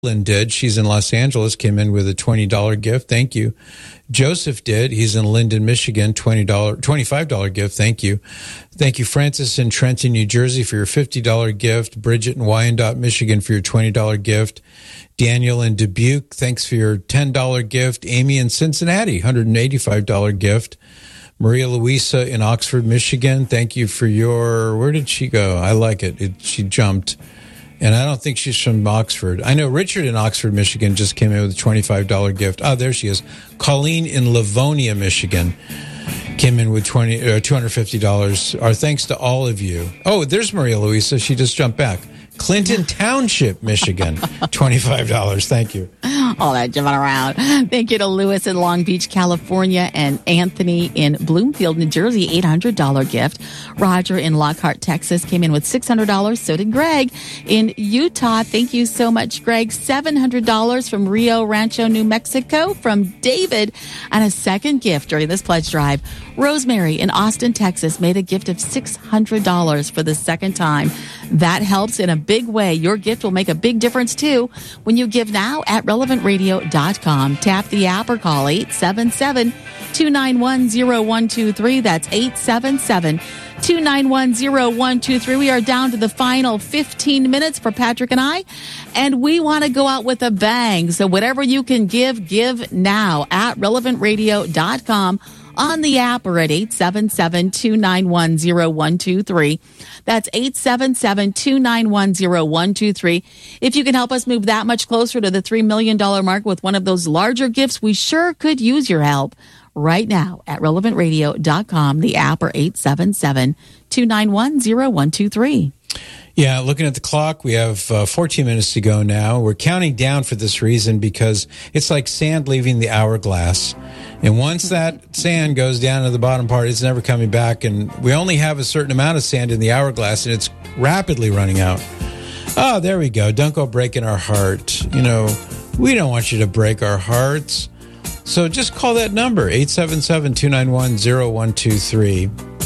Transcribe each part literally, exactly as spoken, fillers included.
Lynn did. She's in Los Angeles, came in with a twenty dollars gift. Thank you. Joseph did. He's in Linden, Michigan, twenty dollars, twenty-five dollars gift. Thank you. Thank you, Francis in Trenton, New Jersey, for your fifty dollars gift. Bridget in Wyandotte, Michigan, for your twenty dollars gift. Daniel in Dubuque, thanks for your ten dollars gift. Amy in Cincinnati, one hundred eighty-five dollars gift. Maria Luisa in Oxford, Michigan, thank you for your, where did she go? I like it. it she jumped. And I don't think she's from Oxford. I know Richard in Oxford, Michigan, just came in with a twenty-five dollars gift. Oh, there she is. Colleen in Livonia, Michigan, came in with twenty, uh, two hundred fifty dollars. Our thanks to all of you. Oh, there's Maria Luisa. She just jumped back. Clinton Township, Michigan, twenty-five dollars. Thank you. All that jumping around. Thank you to Lewis in Long Beach, California, and Anthony in Bloomfield, New Jersey, eight hundred dollars gift. Roger in Lockhart, Texas, came in with six hundred dollars. So did Greg in Utah. Thank you so much, Greg. seven hundred dollars from Rio Rancho, New Mexico, from David. And a second gift during this pledge drive. Rosemary in Austin, Texas, made a gift of six hundred dollars for the second time. That helps in a big way. Your gift will make a big difference, too, when you give now at relevant radio dot com. Tap the app or call eight seven seven, two nine one, zero one two three. That's eight seven seven, two nine one, zero one two three. We are down to the final fifteen minutes for Patrick and I, and we want to go out with a bang. So whatever you can give, give now at relevant radio dot com. On the app or at eight seven seven, two nine one, zero one two three. That's eight seven seven, two nine one, zero one two three. If you can help us move that much closer to the three million dollars mark with one of those larger gifts, we sure could use your help right now at relevant radio dot com, the app, or eight seven seven, two nine one, zero one two three. Yeah, looking at the clock, we have uh, fourteen minutes to go now. We're counting down for this reason because it's like sand leaving the hourglass. And once that sand goes down to the bottom part, it's never coming back. And we only have a certain amount of sand in the hourglass, and it's rapidly running out. Oh, there we go. Don't go breaking our heart. You know, we don't want you to break our hearts. So just call that number, eight seven seven, two nine one, zero one two three.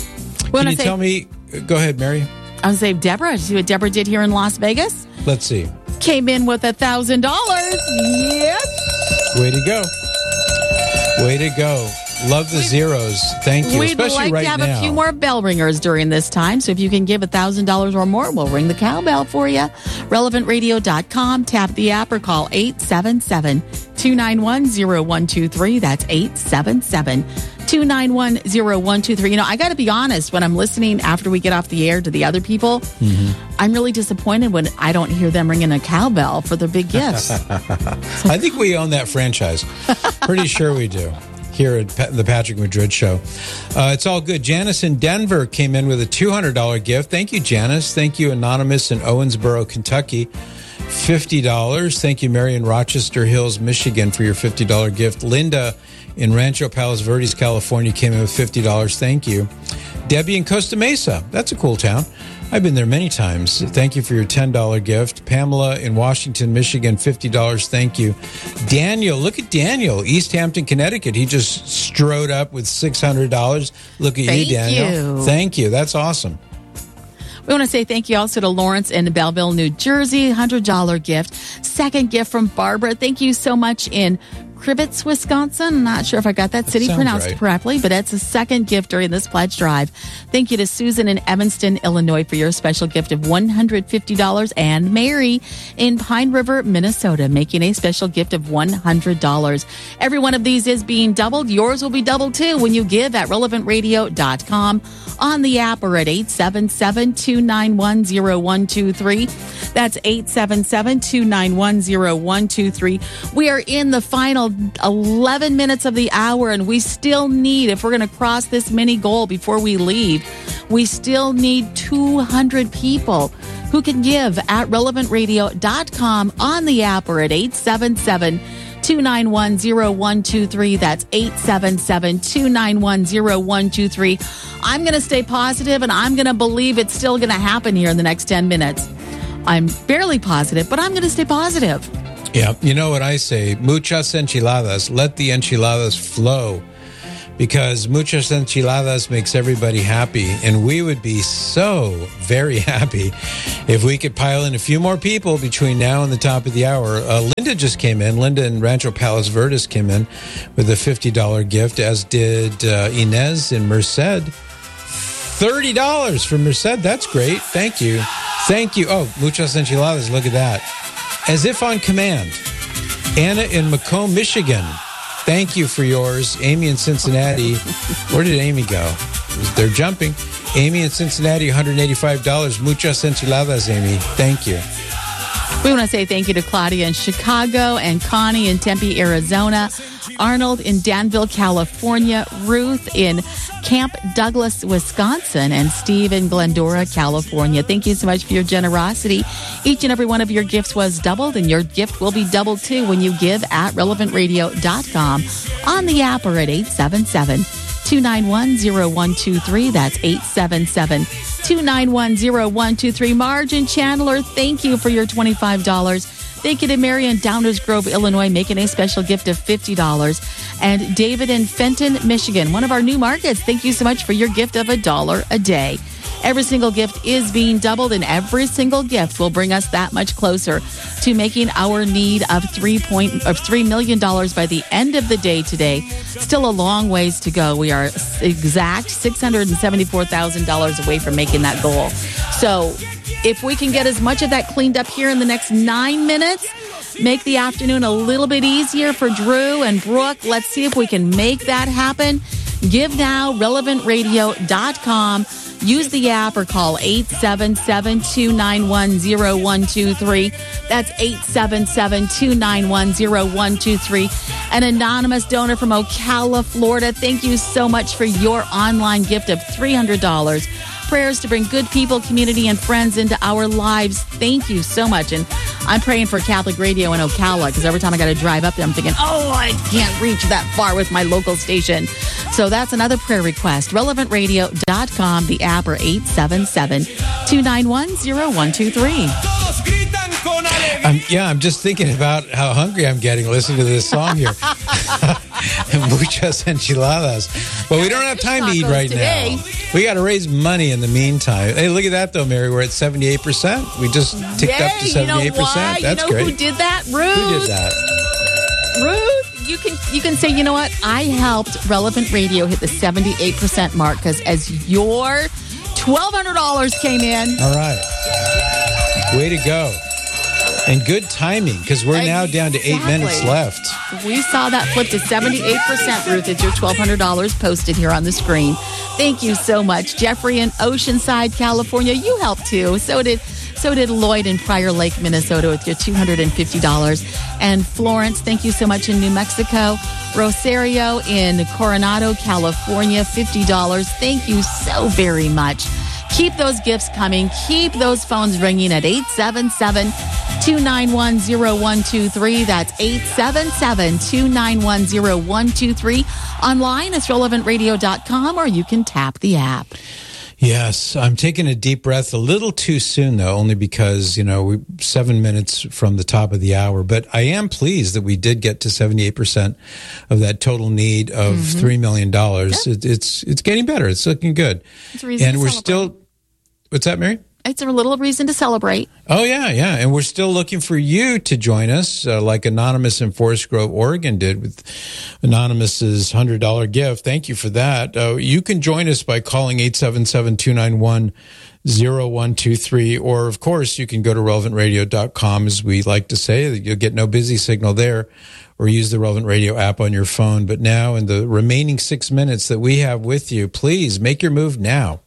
Can you say, tell me? Go ahead, Mary. I was saying, Deborah. See what Deborah did here in Las Vegas? Let's see. Came in with one thousand dollars. Yep. Way to go. Way to go. Love the we'd, zeros. Thank you. We'd Especially like right to have now. a few more bell ringers during this time. So if you can give one thousand dollars or more, we'll ring the cowbell for you. relevant radio dot com. Tap the app or call eight seven seven, two nine one, zero one two three. That's eight seven seven, two nine one, zero one two three. You know, I got to be honest, when I'm listening after we get off the air to the other people, mm-hmm. I'm really disappointed when I don't hear them ringing a cowbell for their big gifts. I think we own that franchise. Pretty sure we do. Here at the Patrick Madrid Show. Uh, it's all good. Janice in Denver came in with a two hundred dollars gift. Thank you, Janice. Thank you, Anonymous in Owensboro, Kentucky, fifty dollars. Thank you, Mary in Rochester Hills, Michigan, for your fifty dollars gift. Linda in Rancho Palos Verdes, California, came in with fifty dollars. Thank you. Debbie in Costa Mesa. That's a cool town. I've been there many times. Thank you for your ten dollars gift. Pamela in Washington, Michigan, fifty dollars. Thank you. Daniel, look at Daniel, East Hampton, Connecticut. He just strode up with six hundred dollars. Look at thank you, Daniel. You. Thank you. That's awesome. We want to say thank you also to Lawrence in Belleville, New Jersey, one hundred dollars gift. Second gift from Barbara. Thank you so much in Crivitz, Wisconsin. I'm not sure if I got that, that city pronounced right. correctly, but it's a second gift during this pledge drive. Thank you to Susan in Evanston, Illinois, for your special gift of one hundred fifty dollars, and Mary in Pine River, Minnesota, making a special gift of one hundred dollars. Every one of these is being doubled. Yours will be doubled too when you give at relevant radio dot com, on the app, or at eight seven seven, two nine one, zero one two three. That's eight seven seven, two nine one, zero one two three. We are in the final eleven minutes of the hour, and we still need, if we're going to cross this mini goal before we leave, we still need two hundred people who can give at relevant radio dot com, on the app, or at eight seven seven, two nine one, zero one two three. That's eight seven seven, two nine one, zero one two three. I'm going to stay positive, and I'm going to believe it's still going to happen here in the next ten minutes. I'm barely positive, but I'm going to stay positive. Yeah, you know what I say, muchas enchiladas, let the enchiladas flow. because muchas enchiladas makes everybody happy. And we would be so very happy if we could pile in a few more people between now and the top of the hour. Uh, Linda just came in. Linda in Rancho Palos Verdes came in with a fifty dollars gift, as did uh, Inez in Merced. thirty dollars from Merced. That's great. Thank you. Thank you. Oh, muchas enchiladas. Look at that. As if on command. Anna in Macomb, Michigan. Thank you for yours. Amy in Cincinnati. Where did Amy go? They're jumping. Amy in Cincinnati, one hundred eighty-five dollars. Muchas enchiladas, Amy. Thank you. We want to say thank you to Claudia in Chicago and Connie in Tempe, Arizona. Arnold in Danville, California. Ruth in Camp Douglas, Wisconsin. And Steve in Glendora, California. Thank you so much for your generosity. Each and every one of your gifts was doubled, and your gift will be doubled too when you give at relevant radio dot com, on the app, or at eight seven seven, two nine one, zero one two three. That's eight seven seven, two nine one, zero one two three. Margin Chandler, thank you for your twenty-five dollars. Thank you to Mary in Downers Grove, Illinois, making a special gift of fifty dollars. And David in Fenton, Michigan, one of our new markets. Thank you so much for your gift of a dollar a day. Every single gift is being doubled, and every single gift will bring us that much closer to making our need of three point of three million dollars by the end of the day today. Still a long ways to go. We are exact six hundred seventy-four thousand dollars away from making that goal. So if we can get as much of that cleaned up here in the next nine minutes, make the afternoon a little bit easier for Drew and Brooke. Let's see if we can make that happen. Give now, relevant radio dot com. Use the app or call eight seven seven, two nine one, zero one two three. That's eight seven seven, two nine one, zero one two three. An anonymous donor from Ocala, Florida. Thank you so much for your online gift of three hundred dollars. Prayers to bring good people, community, and friends into our lives. Thank you so much. And I'm praying for Catholic Radio in Ocala, because every time I got to drive up there, I'm thinking, oh, I can't reach that far with my local station. So that's another prayer request. relevant radio dot com, the app, or eight seven seven, two nine one, zero one two three. Um, yeah, I'm just thinking about how hungry I'm getting listening to this song here. Muchas enchiladas. But we don't have time to eat right now. We got to raise money in the meantime. Hey, look at that, though, Mary. We're at seventy-eight percent. We just ticked Yay, up to seventy-eight percent. You know That's you know great. Who did that? Ruth. Who did that? Ruth, you can you can say, you know what? I helped Relevant Radio hit the seventy-eight percent mark, because as your twelve hundred dollars came in. All right. Way to go. And good timing, because we're now down to eight minutes left. We saw that flip to seventy-eight percent, Ruth. It's your twelve hundred dollars posted here on the screen. Thank you so much. Jeffrey in Oceanside, California, you helped too. So did so did Lloyd in Prior Lake, Minnesota, with your two hundred fifty dollars. And Florence, thank you so much in New Mexico. Rosario in Coronado, California, fifty dollars. Thank you so very much. Keep those gifts coming. Keep those phones ringing at eight seven seven, two nine one, zero one two three. That's eight seven seven, two nine one, zero one two three. Online, it's relevant radio dot com, or you can tap the app. Yes, I'm taking a deep breath a little too soon, though, only because, you know, we're seven minutes from the top of the hour. But I am pleased that we did get to seventy-eight percent of that total need of mm-hmm. three million dollars. Yep. It, it's it's getting better. It's looking good. It's a reason and to we're celebrate. still, what's that, Mary? It's a little reason to celebrate. Oh, yeah, yeah. And we're still looking for you to join us, uh, like Anonymous in Forest Grove, Oregon did with Anonymous's one hundred dollars gift. Thank you for that. Uh, you can join us by calling eight seven seven, two nine one, zero one two three. Or, of course, you can go to relevant radio dot com, as we like to say. You'll get no busy signal there, or use the Relevant Radio app on your phone. But now, in the remaining six minutes that we have with you, please make your move now.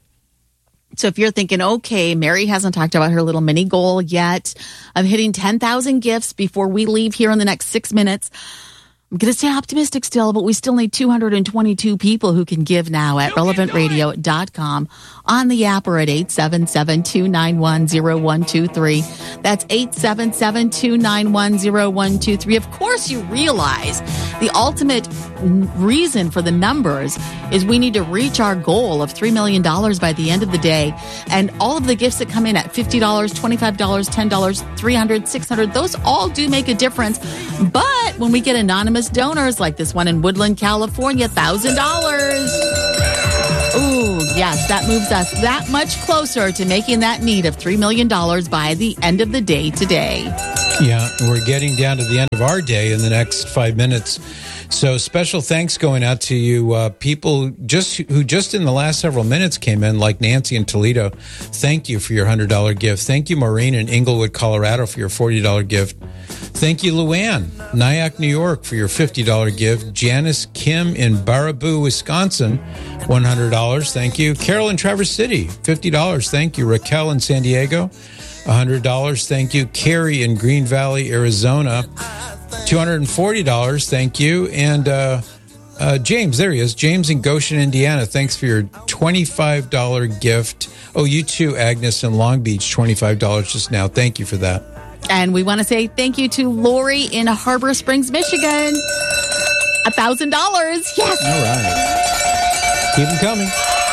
So if you're thinking, okay, Mary hasn't talked about her little mini goal yet of hitting ten thousand gifts before we leave here in the next six minutes, I'm going to stay optimistic still, but we still need two hundred twenty-two people who can give now at relevant radio dot com, on the app, or at eight seven seven, two nine one, zero one two three. That's eight seven seven, two nine one, zero one two three. Of course, you realize the ultimate reason for the numbers is we need to reach our goal of three million dollars by the end of the day. And all of the gifts that come in at fifty dollars, twenty-five dollars, ten dollars, three hundred dollars, six hundred dollars, those all do make a difference. But when we get anonymous donors like this one in Woodland, California, one thousand dollars. Ooh, yes, that moves us that much closer to making that need of three million dollars by the end of the day today. Yeah, we're getting down to the end of our day in the next five minutes. So special thanks going out to you uh, people just who just in the last several minutes came in, like Nancy in Toledo. Thank you for your one hundred dollars gift. Thank you, Maureen in Inglewood, Colorado, for your forty dollars gift. Thank you, Luann, Nyack, New York, for your fifty dollars gift. Janice Kim in Baraboo, Wisconsin, one hundred dollars. Thank you. Carol in Traverse City, fifty dollars. Thank you. Raquel in San Diego, one hundred dollars. Thank you. Carrie in Green Valley, Arizona, two hundred forty dollars. Thank you. And uh, uh, James, there he is. James in Goshen, Indiana. Thanks for your twenty-five dollars gift. Oh, you too, Agnes in Long Beach, twenty-five dollars just now. Thank you for that. And we want to say thank you to Lori in Harbor Springs, Michigan. one thousand dollars. Yes. All right. Keep them coming.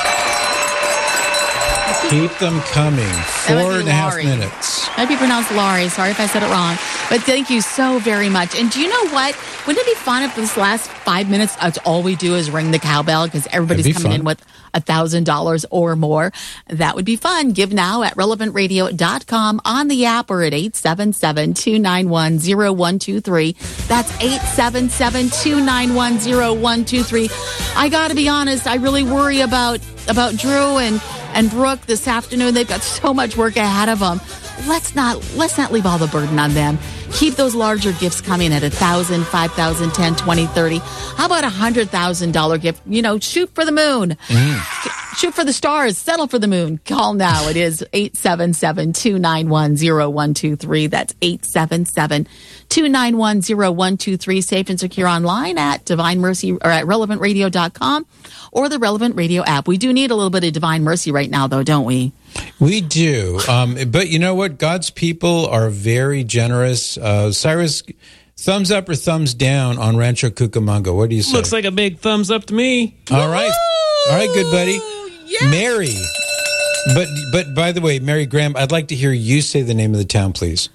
Keep them coming. Four and a half minutes. Might be pronounced Laurie. Sorry if I said it wrong. But thank you so very much. And do you know what? Wouldn't it be fun if this last five minutes, that's all we do is ring the cowbell because everybody's coming fun. in with one thousand dollars or more? That would be fun. Give now at relevant radio dot com on the app or at eight seven seven, two nine one, zero one two three. That's eight seven seven, two nine one, zero one two three. I got to be honest, I really worry about, about Drew and, and Brooke this afternoon. They've got so much work ahead of them. Let's not let's not leave all the burden on them. Keep those larger gifts coming at one thousand dollars, five thousand dollars, ten thousand dollars, twenty thousand dollars, thirty thousand dollars. How about a one hundred thousand dollars gift? You know, shoot for the moon. Mm. Shoot for the stars. Settle for the moon. Call now. It is eight seven seven, two nine one, zero one two three. That's eight seven seven, two nine one, zero one two three. Safe and secure online at Divine Mercy or at relevant radio dot com or the Relevant Radio app. We do need a little bit of Divine Mercy right now, though, don't we? We do. Um, but you know what? God's people are very generous. Uh, Cyrus, thumbs up or thumbs down on Rancho Cucamonga? What do you say? Looks like a big thumbs up to me. All right. All right, good buddy. Yes. Mary. But, but by the way, Mary Graham, I'd like to hear you say the name of the town, please.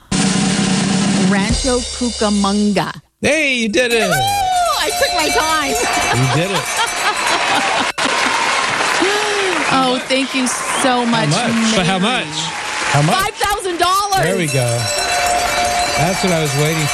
Rancho Cucamonga. Hey, you did it. Woo! I took my time. You did it. Oh, thank you so much. How much? But how much? How much? five thousand dollars. There we go. That's what I was waiting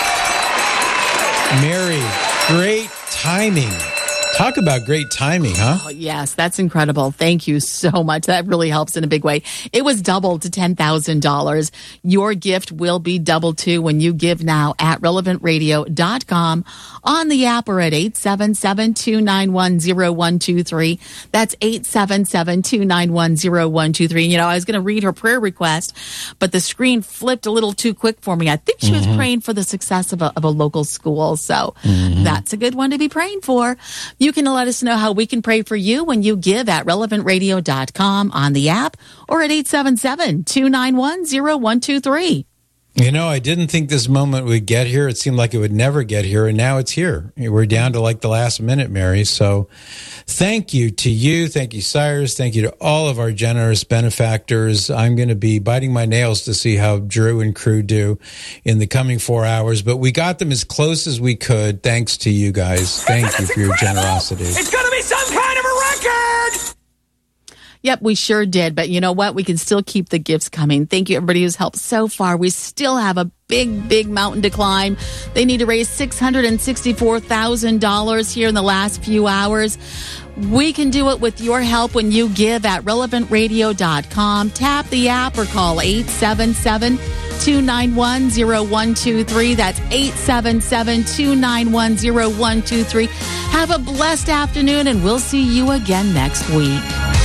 for. Mary, great timing. Talk about great timing, huh? Oh, yes, that's incredible. Thank you so much. That really helps in a big way. It was doubled to ten thousand dollars. Your gift will be doubled too when you give now at relevant radio dot com on the app or at eight seven seven, two nine one, zero one two three. That's eight seven seven, two nine one, zero one two three. You know, I was going to read her prayer request, but the screen flipped a little too quick for me. I think she mm-hmm. was praying for the success of a, of a local school. So mm-hmm. that's a good one to be praying for. You can let us know how we can pray for you when you give at relevant radio dot com on the app or at eight seven seven, two nine one, zero one two three. You know, I didn't think this moment would get here. It seemed like it would never get here, and now it's here. We're down to like the last minute, Mary. So thank you to you. Thank you, Cyrus. Thank you to all of our generous benefactors. I'm going to be biting my nails to see how Drew and crew do in the coming four hours, but we got them as close as we could thanks to you guys. Thank you for your generosity. It's going to be some kind of a record! Yep, we sure did. But you know what? We can still keep the gifts coming. Thank you, everybody who's helped so far. We still have a big, big mountain to climb. They need to raise six hundred sixty-four thousand dollars here in the last few hours. We can do it with your help when you give at relevant radio dot com. Tap the app or call eight seven seven, two nine one, zero one two three. That's eight seven seven, two nine one, zero one two three. Have a blessed afternoon, and we'll see you again next week.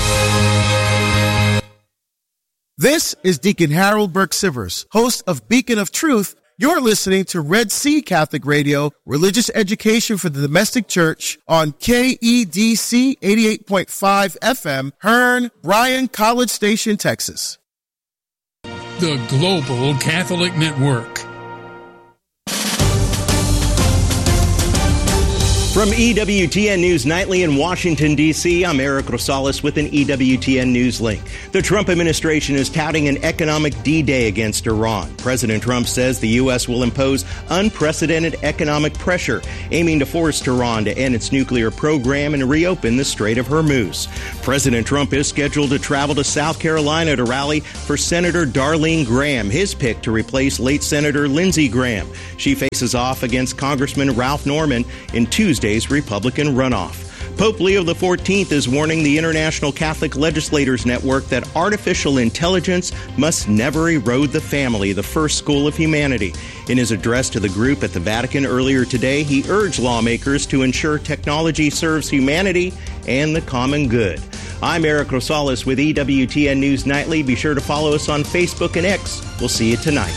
This is Deacon Harold Burke Sivers, host of Beacon of Truth. You're listening to Red Sea Catholic Radio, religious education for the domestic church on K E D C eighty-eight point five F M, Hearn, Bryan, College Station, Texas. The Global Catholic Network. From E W T N News Nightly in Washington, D C, I'm Eric Rosales with an E W T N News link. The Trump administration is touting an economic D-Day against Iran. President Trump says the U S will impose unprecedented economic pressure, aiming to force Tehran to end its nuclear program and reopen the Strait of Hormuz. President Trump is scheduled to travel to South Carolina to rally for Senator Darlene Graham, his pick to replace late Senator Lindsey Graham. She faces off against Congressman Ralph Norman in Tuesday's Republican runoff. Pope Leo the fourteenth is warning the International Catholic Legislators Network that artificial intelligence must never erode the family, the first school of humanity. In his address to the group at the Vatican earlier today, he urged lawmakers to ensure technology serves humanity and the common good. I'm Eric Rosales with E W T N News Nightly. Be sure to follow us on Facebook and X. We'll see you tonight.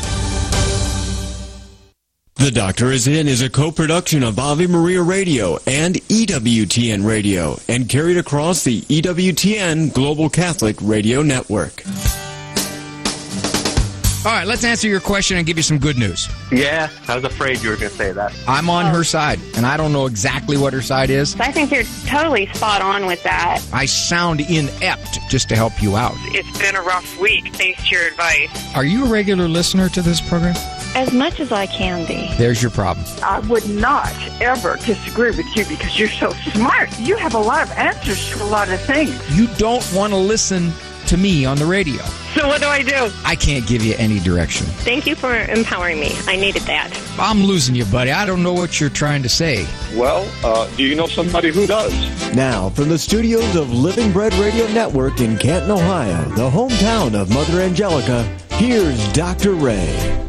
The Doctor Is In is a co-production of Ave Maria Radio and E W T N Radio and carried across the E W T N Global Catholic Radio Network. All right, let's answer your question and give you some good news. Yeah, I was afraid you were going to say that. I'm on her side, and I don't know exactly what her side is. I think you're totally spot on with that. I sound inept just to help you out. It's been a rough week, thanks to your advice. Are you a regular listener to this program? As much as I can be. There's your problem. I would not ever disagree with you because you're so smart. You have a lot of answers to a lot of things. You don't want to listen to me on the radio. So what do I do? I can't give you any direction. Thank you for empowering me. I needed that. I'm losing you, buddy. I don't know what you're trying to say. Well, uh, do you know somebody who does? Now, from the studios of Living Bread Radio Network in Canton, Ohio, the hometown of Mother Angelica, here's Doctor Ray.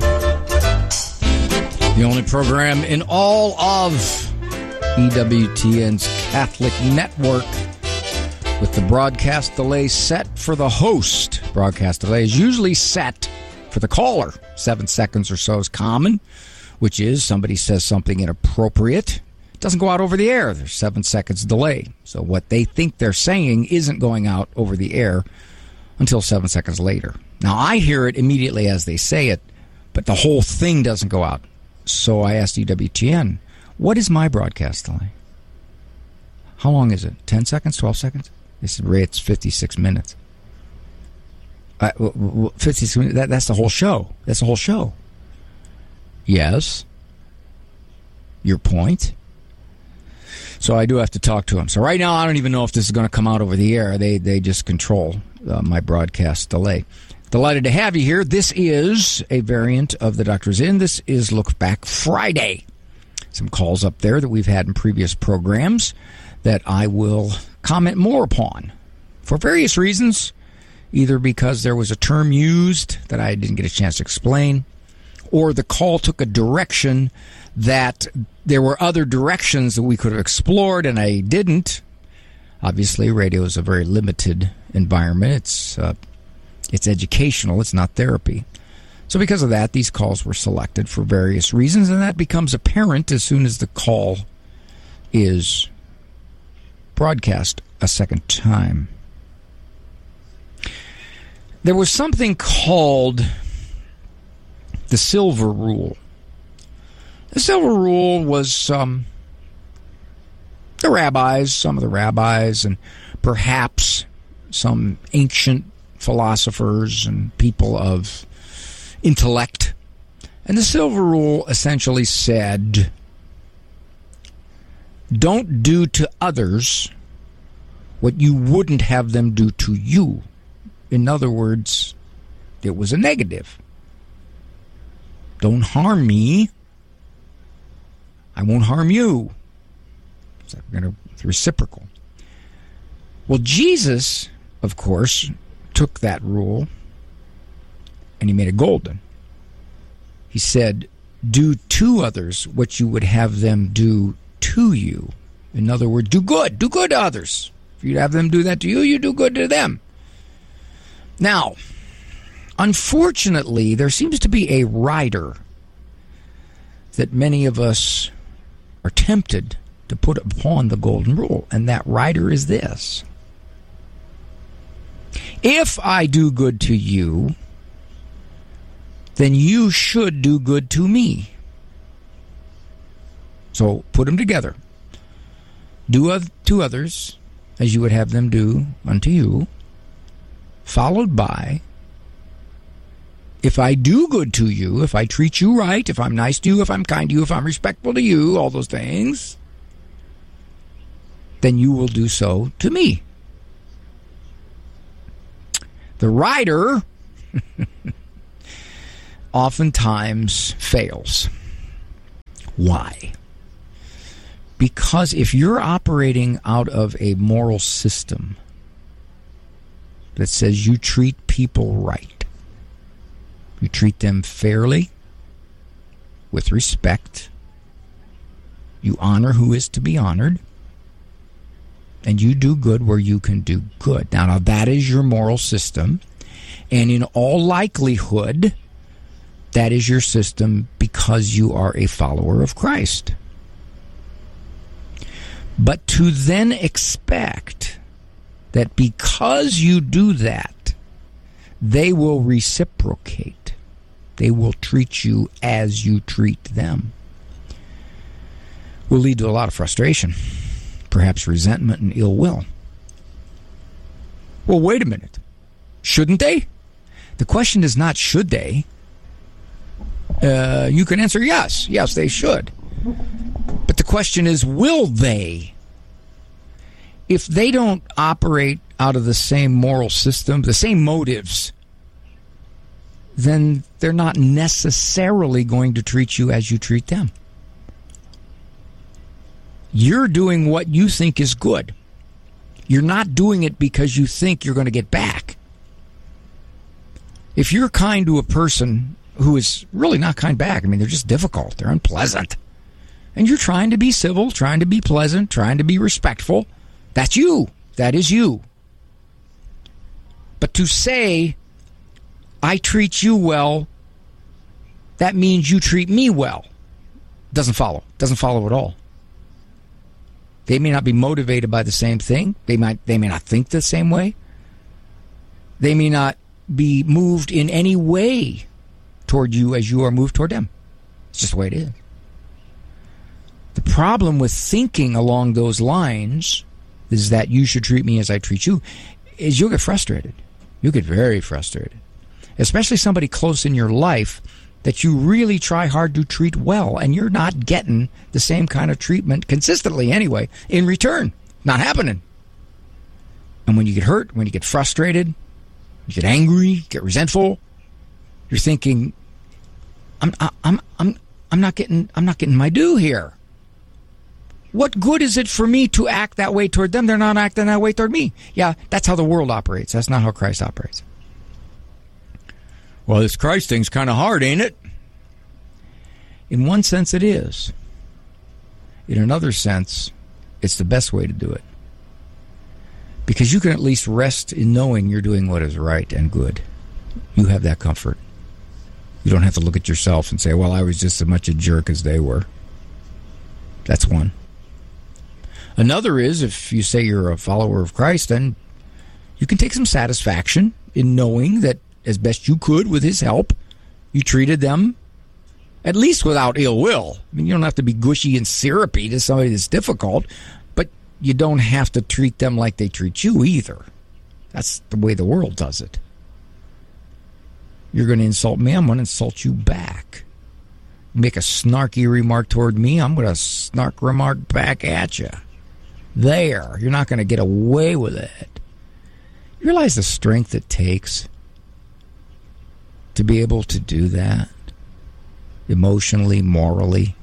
The only program in all of E W T N's Catholic Network with the broadcast delay set for the host. Broadcast delay is usually set for the caller. Seven seconds or so is common, which is somebody says something inappropriate. It doesn't go out over the air. There's seven seconds delay. So what they think they're saying isn't going out over the air until seven seconds later. Now, I hear it immediately as they say it, but the whole thing doesn't go out. So I asked E W T N, what is my broadcast delay? How long is it? ten seconds? twelve seconds? They said, Ray, it's fifty-six minutes. Uh, fifty-six minutes, that, that's the whole show. That's the whole show. Yes. Your point? So I do have to talk to him. So right now, I don't even know if this is going to come out over the air. They, they just control uh, my broadcast delay. Delighted to have you here. This is a variant of The Doctor's In. This is Look Back Friday. Some calls up there that we've had in previous programs that I will comment more upon for various reasons, either because there was a term used that I didn't get a chance to explain, or the call took a direction that there were other directions that we could have explored and I didn't. Obviously, radio is a very limited environment. It's uh, It's educational. It's not therapy. So because of that, these calls were selected for various reasons, and that becomes apparent as soon as the call is broadcast a second time. There was something called the Silver Rule. The Silver Rule was um, the rabbis, some of the rabbis, and perhaps some ancient philosophers and people of intellect. And the Silver Rule essentially said, don't do to others what you wouldn't have them do to you. In other words, it was a negative. Don't harm me. I won't harm you. It's reciprocal. Well, Jesus, of course, took that rule and he made it golden. He said, do to others what you would have them do to you. In other words, do good. Do good to others. If you have them do that to you, you do good to them. Now, unfortunately, there seems to be a rider that many of us are tempted to put upon the golden rule, and that rider is this. If I do good to you, then you should do good to me. So put them together. Do to others as you would have them do unto you, followed by, if I do good to you, if I treat you right, if I'm nice to you, if I'm kind to you, if I'm respectful to you, all those things, then you will do so to me. The writer oftentimes fails. Why? Because if you're operating out of a moral system that says you treat people right, you treat them fairly, with respect, you honor who is to be honored, and you do good where you can do good. Now, now that is your moral system, and in all likelihood, that is your system because you are a follower of Christ. But to then expect that because you do that, they will reciprocate. They will treat you as you treat them, will lead to a lot of frustration, perhaps resentment and ill will. Well, wait a minute. Shouldn't they? The question is not should they. Uh, you can answer yes. Yes, they should. But the question is, will they? If they don't operate out of the same moral system, the same motives, then they're not necessarily going to treat you as you treat them. You're doing what you think is good. You're not doing it because you think you're going to get back. If you're kind to a person who is really not kind back, I mean, they're just difficult, they're unpleasant, and you're trying to be civil, trying to be pleasant, trying to be respectful, that's you. That is you. But to say, I treat you well, that means you treat me well, doesn't follow. Doesn't follow at all. They may not be motivated by the same thing. They might they may not think the same way. They may not be moved in any way toward you as you are moved toward them. It's just the way it is. The problem with thinking along those lines is that you should treat me as I treat you, is you'll get frustrated. You'll get very frustrated. Especially somebody close in your life that you really try hard to treat well, and you're not getting the same kind of treatment consistently anyway in return. Not happening. And when you get hurt, when you get frustrated, you get angry, get resentful, you're thinking, I'm I'm I'm I'm not getting I'm not getting my due here. What good is it for me to act that way toward them? They're not acting that way toward me. Yeah, that's how the world operates. That's not how Christ operates. Well, this Christ thing's kind of hard, ain't it? In one sense, it is. In another sense, it's the best way to do it. Because you can at least rest in knowing you're doing what is right and good. You have that comfort. You don't have to look at yourself and say, well, I was just as much a jerk as they were. That's one. Another is, if you say you're a follower of Christ, then you can take some satisfaction in knowing that as best you could with his help, you treated them at least without ill will. I mean, you don't have to be gushy and syrupy to somebody that's difficult, but you don't have to treat them like they treat you either. That's the way the world does it. You're going to insult me, I'm going to insult you back. Make a snarky remark toward me, I'm going to snark remark back at you. There. You're not going to get away with it. You realize the strength it takes to be able to do that? Emotionally, morally.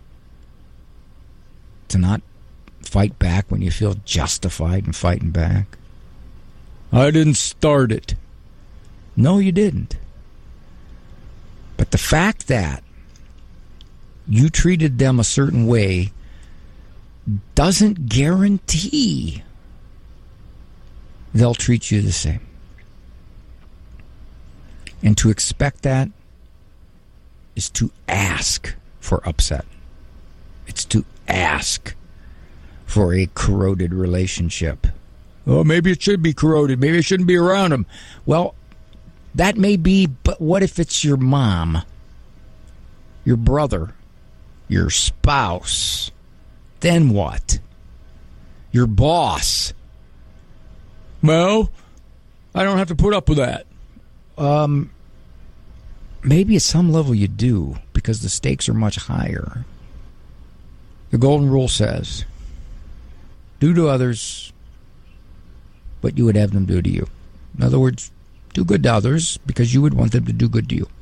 To not fight back when you feel justified in fighting back. I didn't start it. No, you didn't. But the fact that you treated them a certain way doesn't guarantee they'll treat you the same. And to expect that is to ask for upset. It's to ask for a corroded relationship. Oh, maybe it should be corroded. Maybe I shouldn't be around them. Well, that may be, but what if it's your mom, your brother, your spouse? Then what? your boss. Well, I don't have to put up with that. Um, maybe at some level you do, because the stakes are much higher. The golden rule says, do to others what you would have them do to you. In other words, do good to others because you would want them to do good to you.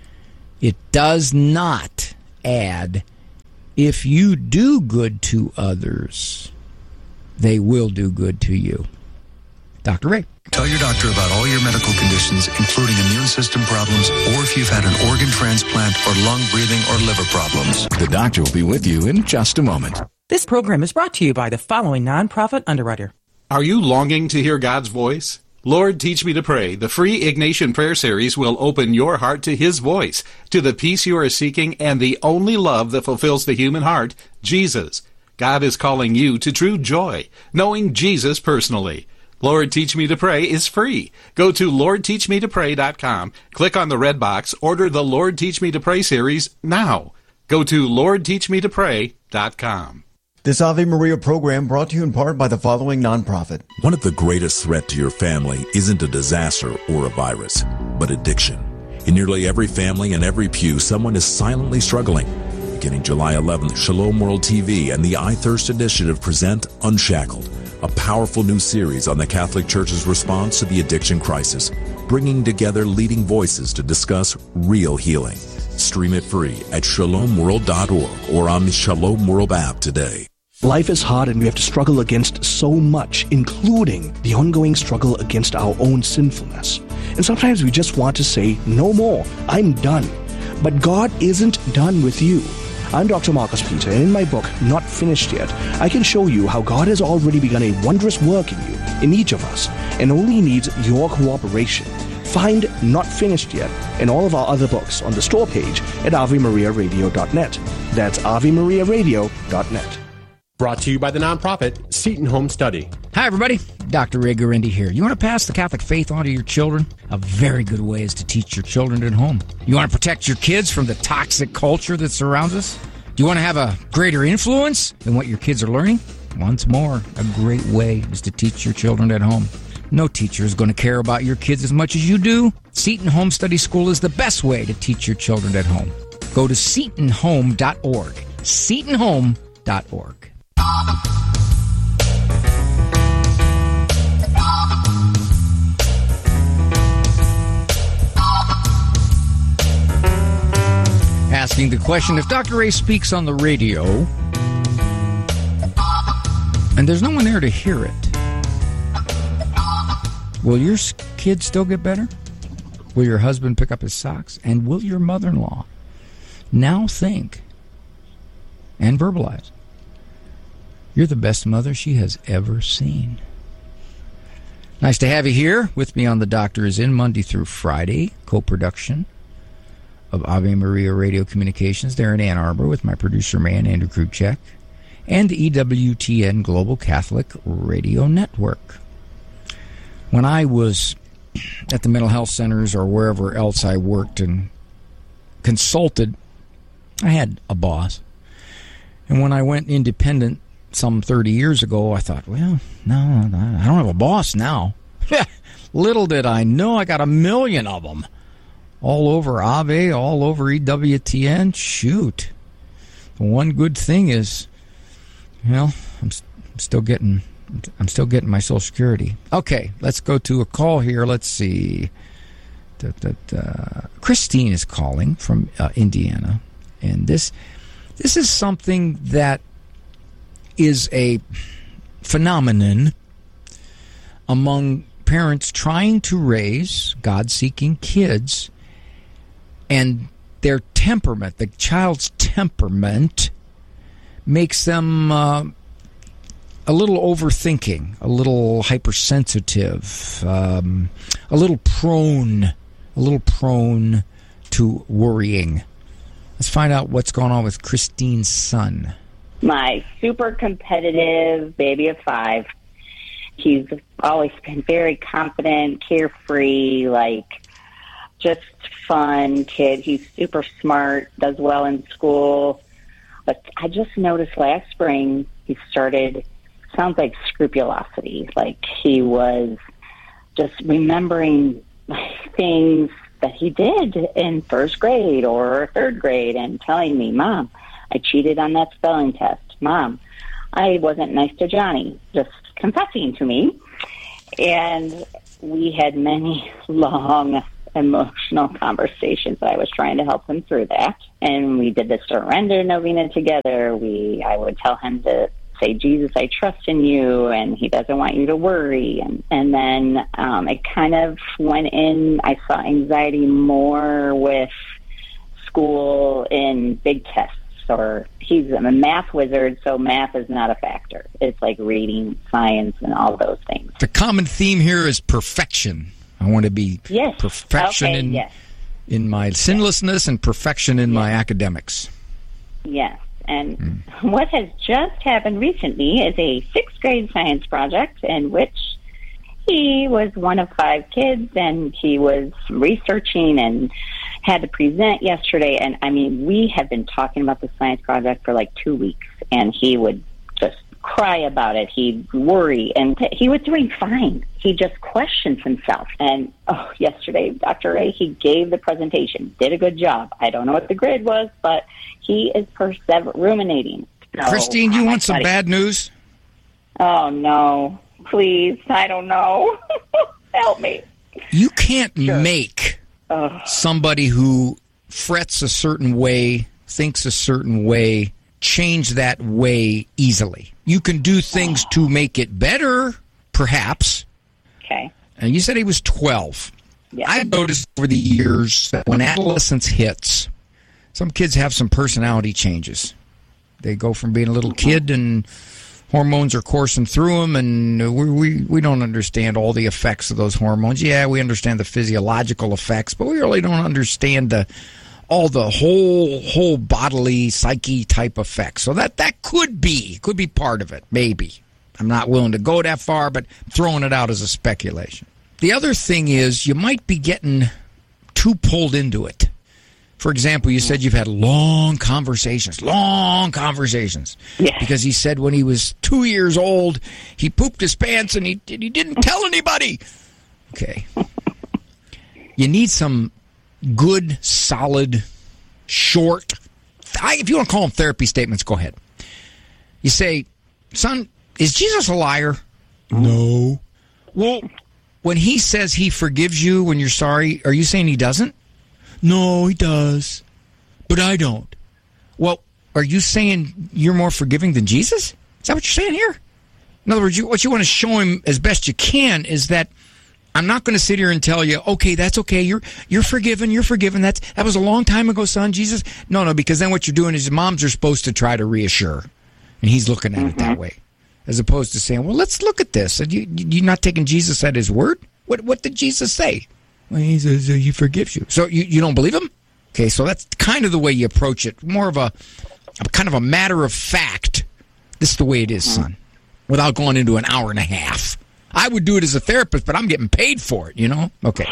It does not add, if you do good to others, they will do good to you. Doctor Ray. Tell your doctor about all your medical conditions, including immune system problems, or if you've had an organ transplant or lung, breathing, or liver problems. The doctor will be with you in just a moment. This program is brought to you by the following nonprofit underwriter. Are you longing to hear God's voice? Lord, Teach Me to Pray, the free Ignatian Prayer Series will open your heart to His voice, to the peace you are seeking, and the only love that fulfills the human heart, Jesus. God is calling you to true joy, knowing Jesus personally. Lord, Teach Me to Pray is free. Go to lord teach me to pray dot com, click on the red box, order the Lord Teach Me to Pray series now. Go to lord teach me to pray dot com. This Ave Maria program brought to you in part by the following nonprofit. One of the greatest threats to your family isn't a disaster or a virus, but addiction. In nearly every family and every pew, someone is silently struggling. Beginning July eleventh, Shalom World T V and the I Thirst Initiative present Unshackled, a powerful new series on the Catholic Church's response to the addiction crisis, bringing together leading voices to discuss real healing. Stream it free at shalom world dot org or on the Shalom World app today. Life is hard and we have to struggle against so much, including the ongoing struggle against our own sinfulness. And sometimes we just want to say, no more, I'm done. But God isn't done with you. I'm Doctor Marcus Peter, and in my book, Not Finished Yet, I can show you how God has already begun a wondrous work in you, in each of us, and only needs your cooperation. Find Not Finished Yet and all of our other books on the store page at ave maria radio dot net. That's ave maria radio dot net. Brought to you by the nonprofit Seton Home Study. Hi, everybody. Doctor Ray Guarendi here. You want to pass the Catholic faith on to your children? A very good way is to teach your children at home. You want to protect your kids from the toxic culture that surrounds us? Do you want to have a greater influence than what your kids are learning? Once more, a great way is to teach your children at home. No teacher is going to care about your kids as much as you do. Seton Home Study School is the best way to teach your children at home. Go to seton home dot org. seton home dot org. Asking the question, if Doctor Ray speaks on the radio and there's no one there to hear it, will your kids still get better? Will your husband pick up his socks? And will your mother-in-law now think and verbalize, you're the best mother she has ever seen? Nice to have you here with me on The Doctor Is In, Monday through Friday, co-production of Ave Maria Radio Communications there in Ann Arbor with my producer man, Andrew Krupchak, and the E W T N Global Catholic Radio Network. When I was at the mental health centers or wherever else I worked and consulted, I had a boss. And when I went independent some thirty years ago, I thought, well, no, I don't have a boss now. Little did I know I got a million of them. All over Ave, all over E W T N. Shoot. The one good thing is, well, I'm, I'm still getting I'm still getting my Social Security. Okay, let's go to a call here. Let's see. Da, da, da. Christine is calling from uh, Indiana, and this this is something that is a phenomenon among parents trying to raise God-seeking kids, and their temperament, the child's temperament, makes them uh, a little overthinking, a little hypersensitive, um, a little prone, a little prone to worrying. Let's find out what's going on with Christine's son. My super competitive baby of five. He's always been very confident, carefree, like just fun kid. He's super smart, does well in school. But I just noticed last spring he started sounds like scrupulosity. Like he was just remembering things that he did in first grade or third grade and telling me, Mom, I cheated on that spelling test. Mom, I wasn't nice to Johnny, just confessing to me. And we had many long emotional conversations. I was trying to help him through that. And we did the surrender novena together. We, I would tell him to say, Jesus, I trust in you, and he doesn't want you to worry. And, and then um, it kind of went in, I saw anxiety more with school in big tests, or he's a math wizard, so math is not a factor. It's like reading, science, and all those things. The common theme here is perfection. I want to be yes. perfection okay, in, yes. in my sinlessness and perfection in yes. my academics. Yes. And mm. what has just happened recently is a sixth grade science project in which he was one of five kids, and he was researching and had to present yesterday. And, I mean, we have been talking about the science project for like two weeks, and he would just cry about it. He'd worry, and t- he was doing fine. He just questions himself. And, oh, yesterday, Doctor Ray, he gave the presentation, did a good job. I don't know what the grade was, but he is persever- ruminating. So, Christine, you want some bad news? Oh, no. Please, I don't know. Help me. You can't sure. make Ugh. somebody who frets a certain way, thinks a certain way, change that way easily. You can do things oh. to make it better, perhaps. Okay. And you said he was twelve. Yeah. I've noticed over the years that when adolescence hits, some kids have some personality changes. They go from being a little mm-hmm. kid and hormones are coursing through them, and we, we we don't understand all the effects of those hormones. Yeah, we understand the physiological effects, but we really don't understand the all the whole whole bodily psyche type effects. So that that could be could be part of it, maybe. I'm not willing to go that far, but throwing it out as a speculation. The other thing is you might be getting too pulled into it. For example, you said you've had long conversations, long conversations. Yeah. Because he said when he was two years old, he pooped his pants and he, he didn't tell anybody. Okay. You need some good, solid, short, I, if you want to call them therapy statements, go ahead. You say, son, is Jesus a liar? No. Well, when he says he forgives you when you're sorry, are you saying he doesn't? No, he does, but I don't. Well, are you saying you're more forgiving than Jesus? Is that what you're saying here? In other words, you, what you want to show him as best you can is that I'm not going to sit here and tell you, okay, that's okay, you're you're forgiven, you're forgiven. That's that was a long time ago, son, Jesus. No, no, because then what you're doing is moms are supposed to try to reassure, and he's looking at mm-hmm. it that way, as opposed to saying, well, let's look at this. Are you, you're not taking Jesus at his word? What what did Jesus say? Well, he says uh, he forgives you. So you, you don't believe him? Okay, so that's kind of the way you approach it. More of a, a kind of a matter of fact. This is the way it is, son. Without going into an hour and a half. I would do it as a therapist, but I'm getting paid for it, you know? Okay.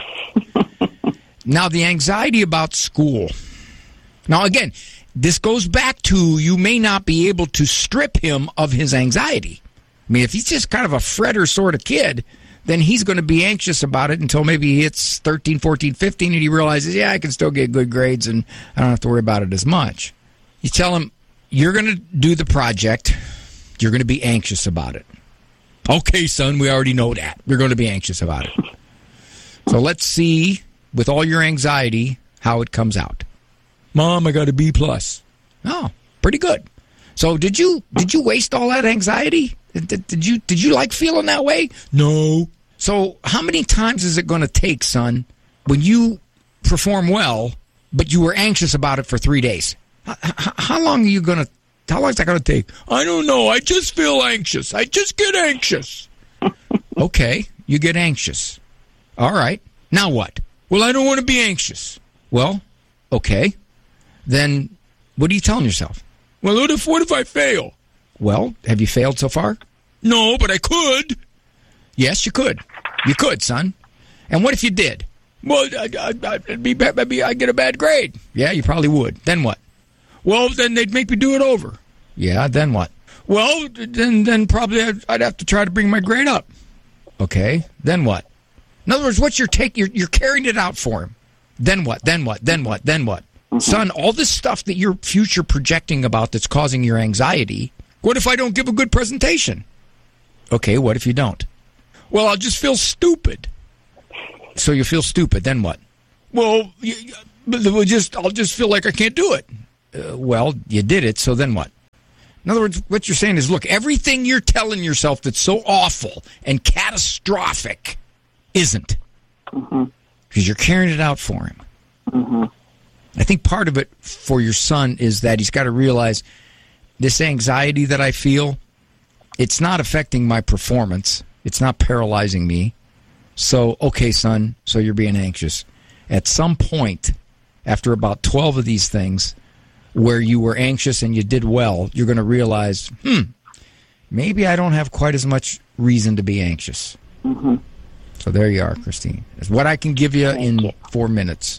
Now, the anxiety about school. Now, again, this goes back to you may not be able to strip him of his anxiety. I mean, if he's just kind of a fretter sort of kid, then he's going to be anxious about it until maybe he hits thirteen, fourteen, fifteen, and he realizes, yeah, I can still get good grades, and I don't have to worry about it as much. You tell him, you're going to do the project. You're going to be anxious about it. Okay, son, we already know that. You're going to be anxious about it. So let's see, with all your anxiety, how it comes out. Mom, I got a B plus. Oh, pretty good. So did you did you waste all that anxiety? Did, did you did you like feeling that way? No. So how many times is it going to take, son, when you perform well, but you were anxious about it for three days? How, how, how long are you going to? How long is that going to take? I don't know. I just feel anxious. I just get anxious. Okay, you get anxious. All right. Now what? Well, I don't want to be anxious. Well, okay. Then what are you telling yourself? Well, what if what if I fail? Well, have you failed so far? No, but I could. Yes, you could. You could, son. And what if you did? Well, I, I, I'd be, maybe I'd get a bad grade. Yeah, you probably would. Then what? Well, then they'd make me do it over. Yeah, then what? Well, then, then probably I'd, I'd have to try to bring my grade up. Okay, then what? In other words, what's your take? You're, you're carrying it out for him. Then what? Then what? Then what? Then what? Mm-hmm. Son, all this stuff that you're future projecting about that's causing your anxiety, what if I don't give a good presentation? Okay, what if you don't? Well, I'll just feel stupid. So you feel stupid, then what? Well, you, you, just I'll just feel like I can't do it. Uh, well, you did it, so then what? In other words, what you're saying is, look, everything you're telling yourself that's so awful and catastrophic isn't. Mm-hmm. Because you're carrying it out for him. Mm-hmm. I think part of it for your son is that he's got to realize this anxiety that I feel, it's not affecting my performance. It's not paralyzing me. So, okay, son, so you're being anxious. At some point, after about twelve of these things, where you were anxious and you did well, you're going to realize, hmm, maybe I don't have quite as much reason to be anxious. Mm-hmm. So there you are, Christine. It's what I can give you in four minutes.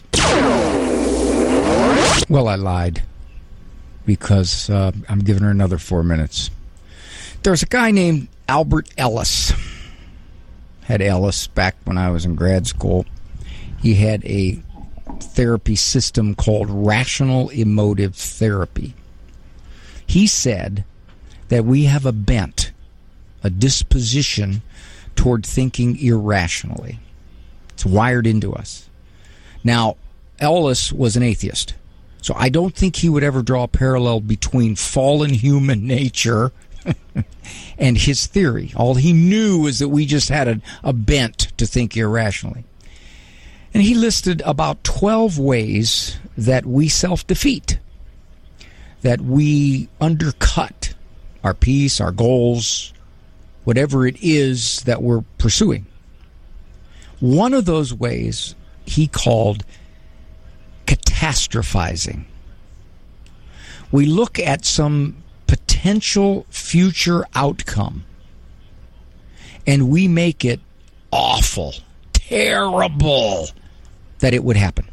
Well, I lied because uh, I'm giving her another four minutes. There's a guy named Albert Ellis. Had Ellis back when I was in grad school. He had a therapy system called rational emotive therapy. He said that we have a bent, a disposition toward thinking irrationally. It's wired into us. Now, Ellis was an atheist, so I don't think he would ever draw a parallel between fallen human nature and his theory. All he knew was that we just had a, a bent to think irrationally. And he listed about twelve ways that we self-defeat, that we undercut our peace, our goals, whatever it is that we're pursuing. One of those ways he called catastrophizing. We look at some potential future outcome and we make it awful, terrible that it would happen.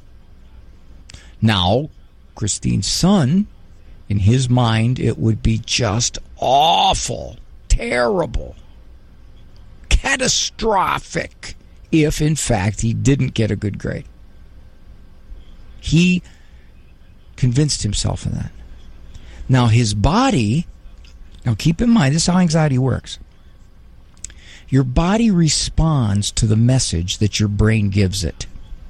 Now, Christine's son, in his mind, it would be just awful, terrible, catastrophic if, in fact, he didn't get a good grade. He convinced himself of that. Now, his body, now keep in mind, this is how anxiety works. Your body responds to the message that your brain gives it.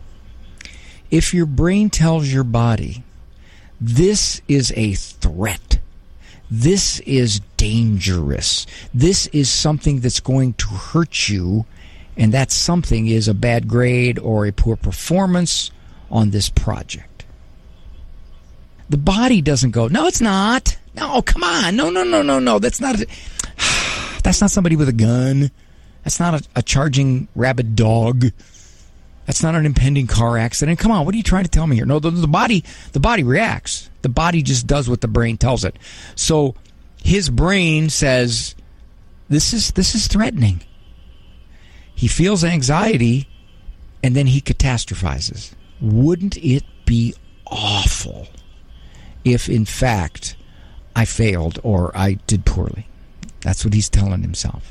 If your brain tells your body, this is a threat, this is dangerous, this is something that's going to hurt you, and that something is a bad grade or a poor performance on this project. The body doesn't go, no, it's not. No, come on. No, no, no, no, no. That's not a, that's not somebody with a gun. That's not a, a charging rabid dog. That's not an impending car accident. Come on, what are you trying to tell me here? No, the, the body the body reacts. The body just does what the brain tells it. So his brain says, this is this is threatening. He feels anxiety, and then he catastrophizes. Wouldn't it be awful if, in fact, I failed or I did poorly? That's what he's telling himself.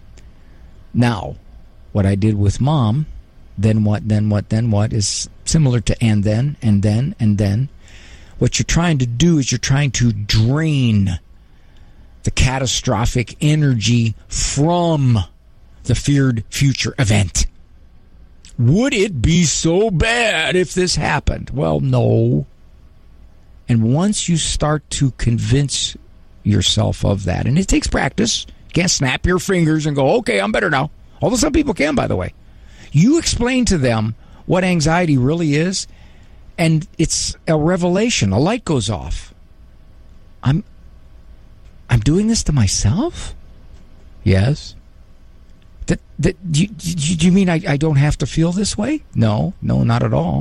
Now, what I did with Mom, then what, then what, then what, is similar to and then, and then, and then. What you're trying to do is you're trying to drain the catastrophic energy from the feared future event. Would it be so bad if this happened? Well, no. And once you start to convince yourself of that, and it takes practice, you can't snap your fingers and go, okay, I'm better now. Although some people can, by the way. You explain to them what anxiety really is, and it's a revelation. A light goes off. I'm I'm doing this to myself? Yes. That, that, do, you, do you mean I, I don't have to feel this way? No, no, not at all.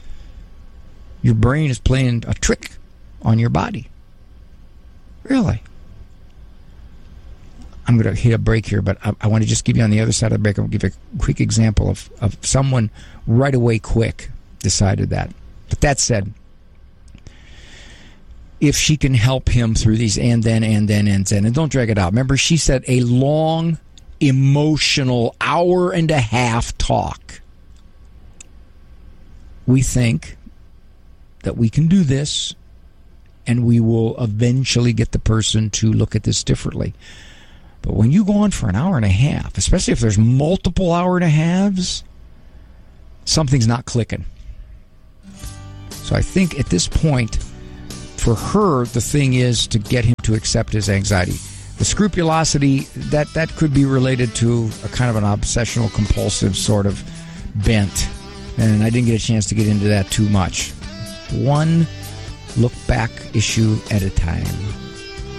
Your brain is playing a trick on your body. Really. I'm going to hit a break here, but I, I want to just give you on the other side of the break, I'll give you a quick example of, of someone right away quick decided that. But that said, if she can help him through these and then, and then, and then. And don't drag it out. Remember, she said a long, emotional, hour and a half talk. We think that we can do this, and we will eventually get the person to look at this differently. But when you go on for an hour and a half, especially if there's multiple hour and a halves, something's not clicking. So I think at this point, for her, the thing is to get him to accept his anxiety. The scrupulosity, that, that could be related to a kind of an obsessional compulsive sort of bent. And I didn't get a chance to get into that too much. One look back issue at a time.